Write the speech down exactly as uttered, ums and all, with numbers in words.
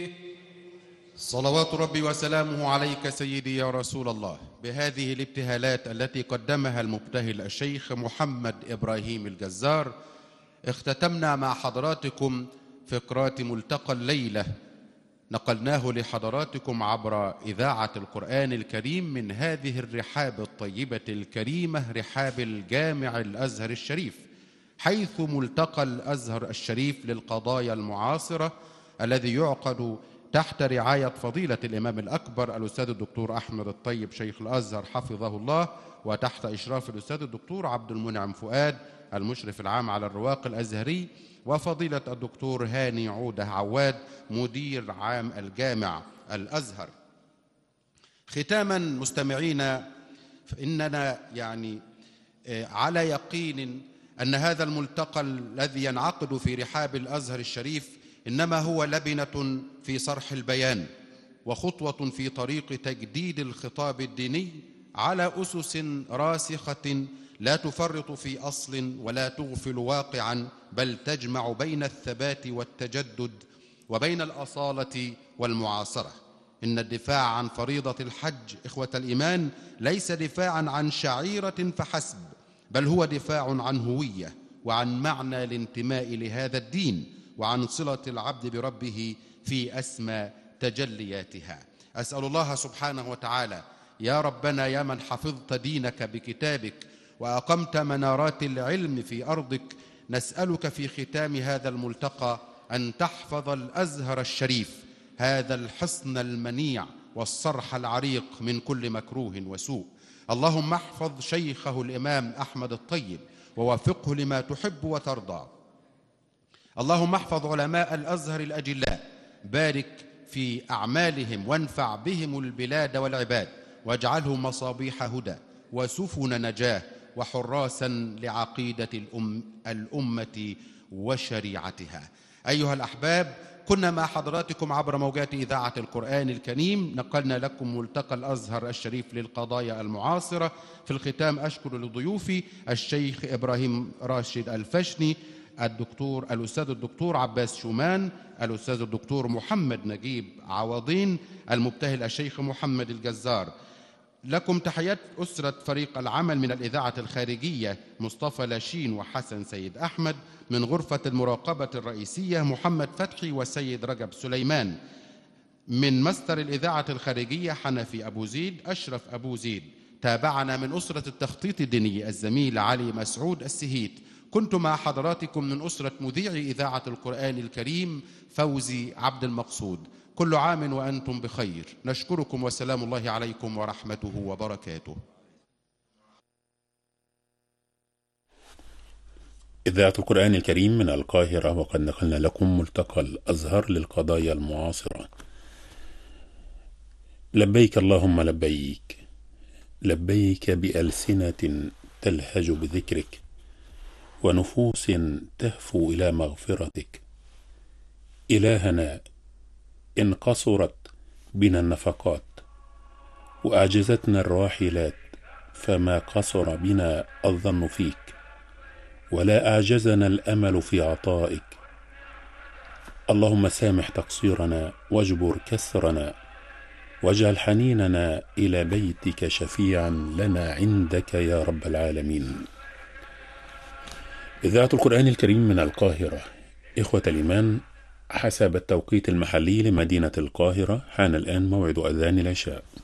صلوات ربي وسلامه عليك سيدي يا رسول الله. بهذه الابتهالات التي قدمها المبتهل الشيخ محمد إبراهيم الجزار، اختتمنا مع حضراتكم فقرات ملتقى الليلة، نقلناه لحضراتكم عبر إذاعة القرآن الكريم من هذه الرحاب الطيبة الكريمة، رحاب الجامع الأزهر الشريف، حيث ملتقى الأزهر الشريف للقضايا المعاصرة الذي يعقد تحت رعاية فضيلة الإمام الأكبر الأستاذ الدكتور أحمد الطيب شيخ الأزهر حفظه الله، وتحت إشراف الأستاذ الدكتور عبد المنعم فؤاد المشرف العام على الرواق الأزهري، وفضيلة الدكتور هاني عودة عواد مدير عام الجامع الأزهر. ختاما مستمعينا، فإننا يعني على يقين أن هذا الملتقى الذي ينعقد في رحاب الأزهر الشريف إنما هو لبنة في صرح البيان، وخطوة في طريق تجديد الخطاب الديني على أسس راسخة لا تفرط في أصل ولا تغفل واقعا، بل تجمع بين الثبات والتجدد وبين الأصالة والمعاصرة. إن الدفاع عن فريضة الحج إخوة الإيمان ليس دفاعا عن شعيرة فحسب، بل هو دفاع عن هوية وعن معنى الانتماء لهذا الدين، وعن صلة العبد بربه في أسمى تجلياتها. أسأل الله سبحانه وتعالى يا ربنا يا من حفظت دينك بكتابك وأقمت منارات العلم في أرضك، نسألك في ختام هذا الملتقى أن تحفظ الأزهر الشريف، هذا الحصن المنيع والصرح العريق، من كل مكروه وسوء. اللهم احفظ شيخه الإمام أحمد الطيب ووفقه لما تحب وترضى. اللهم احفظ علماء الأزهر الأجلاء، بارك في أعمالهم وانفع بهم البلاد والعباد، واجعلهم مصابيح هدى وسفن نجاة وحراسا لعقيدة الأم الأمة وشريعتها. أيها الأحباب، كنا مع حضراتكم عبر موجات إذاعة القرآن الكريم، نقلنا لكم ملتقى الأزهر الشريف للقضايا المعاصرة. في الختام أشكر لضيوفي الشيخ إبراهيم راشد الفشني، الدكتور الأستاذ الدكتور عباس شومان، الأستاذ الدكتور محمد نجيب عوضين، المبتهل الشيخ محمد الجزار. لكم تحيات أسرة فريق العمل من الإذاعة الخارجية مصطفى لاشين وحسن سيد أحمد، من غرفة المراقبة الرئيسية محمد فتحي وسيد رجب سليمان، من مستر الإذاعة الخارجية حنفي أبو زيد أشرف أبو زيد. تابعنا من أسرة التخطيط الديني الزميل علي مسعود السهيت. كنت مع حضراتكم من أسرة مذيع إذاعة القرآن الكريم فوزي عبد المقصود. كل عام وأنتم بخير، نشكركم وسلام الله عليكم ورحمته وبركاته. إذاعة القرآن الكريم من القاهرة، وقد نقلنا لكم ملتقى الأزهر للقضايا المعاصرة. لبيك اللهم لبيك، لبيك بألسنة تلهج بذكرك ونفوس تهفو إلى مغفرتك. إلهنا، إن قصرت بنا النفقات وأعجزتنا الراحلات، فما قصر بنا الظن فيك ولا أعجزنا الأمل في عطائك. اللهم سامح تقصيرنا واجبر كسرنا، واجعل حنيننا إلى بيتك شفيعا لنا عندك يا رب العالمين. إذاعة القرآن الكريم من القاهرة. إخوة الإيمان، حسب التوقيت المحلي لمدينة القاهرة حان الآن موعد أذان العشاء.